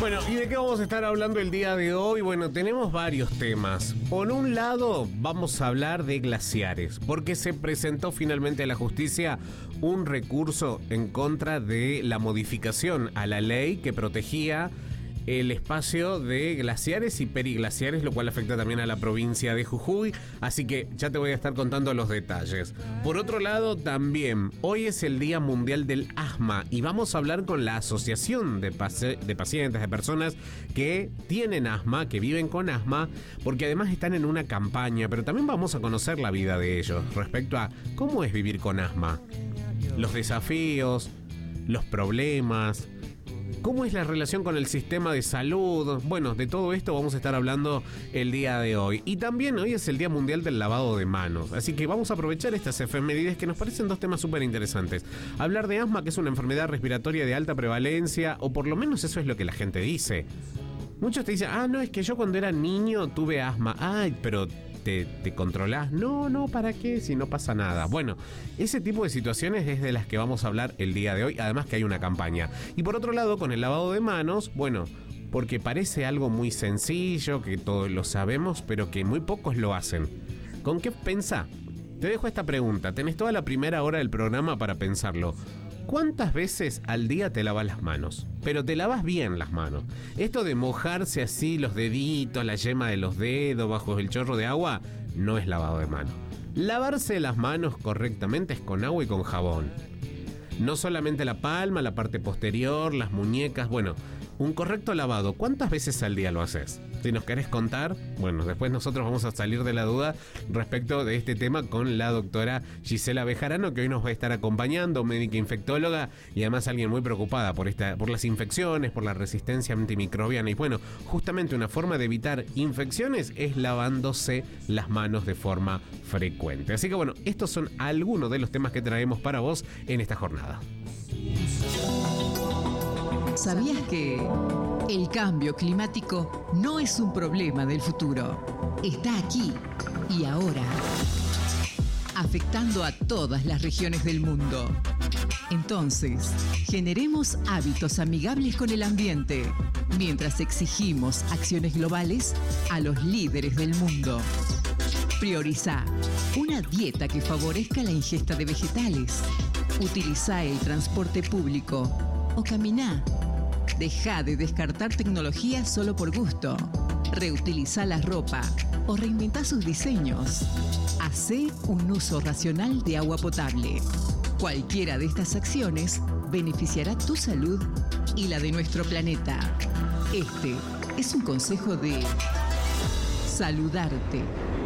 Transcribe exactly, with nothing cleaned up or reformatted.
Bueno, ¿y de qué vamos a estar hablando el día de hoy? Bueno, tenemos varios temas. Por un lado, vamos a hablar de glaciares, porque se presentó finalmente a la justicia un recurso en contra de la modificación a la ley que protegía el espacio de glaciares y periglaciares, lo cual afecta también a la provincia de Jujuy, así que ya te voy a estar contando los detalles. Por otro lado, también, hoy es el Día Mundial del Asma y vamos a hablar con la Asociación de, paci- de Pacientes, de personas que tienen asma, que viven con asma, porque además están en una campaña, pero también vamos a conocer la vida de ellos respecto a cómo es vivir con asma, los desafíos, los problemas. ¿Cómo es la relación con el sistema de salud? Bueno, de todo esto vamos a estar hablando el día de hoy. Y también hoy es el Día Mundial del Lavado de Manos. Así que vamos a aprovechar estas efemérides que nos parecen dos temas súper interesantes. Hablar de asma, que es una enfermedad respiratoria de alta prevalencia, o por lo menos eso es lo que la gente dice. Muchos te dicen, ah, no, es que yo cuando era niño tuve asma. Ay, pero te, te controlás. No, no, ¿para qué? Si no pasa nada. Bueno, ese tipo de situaciones es de las que vamos a hablar el día de hoy. Además que hay una campaña. Y por otro lado, con el lavado de manos, bueno, porque parece algo muy sencillo, que todos lo sabemos, pero que muy pocos lo hacen. ¿Con qué pensá? Te dejo esta pregunta. Tenés toda la primera hora del programa para pensarlo. ¿Cuántas veces al día te lavas las manos? Pero te lavas bien las manos. Esto de mojarse así los deditos, la yema de los dedos bajo el chorro de agua, no es lavado de manos. Lavarse las manos correctamente es con agua y con jabón. No solamente la palma, la parte posterior, las muñecas, bueno, un correcto lavado. ¿Cuántas veces al día lo haces? Si nos querés contar, bueno, después nosotros vamos a salir de la duda respecto de este tema con la doctora Gisela Bejarano, que hoy nos va a estar acompañando, médica infectóloga y además alguien muy preocupada por esta, por las infecciones, por la resistencia antimicrobiana. Y bueno, justamente una forma de evitar infecciones es lavándose las manos de forma frecuente. Así que bueno, estos son algunos de los temas que traemos para vos en esta jornada. ¿Sabías que el cambio climático no es un problema del futuro? Está aquí y ahora, afectando a todas las regiones del mundo. Entonces, generemos hábitos amigables con el ambiente, mientras exigimos acciones globales a los líderes del mundo. Prioriza una dieta que favorezca la ingesta de vegetales. Utiliza el transporte público o camina. Deja de descartar tecnología solo por gusto. Reutiliza la ropa o reinventa sus diseños. Hacé un uso racional de agua potable. Cualquiera de estas acciones beneficiará tu salud y la de nuestro planeta. Este es un consejo de Saludarte.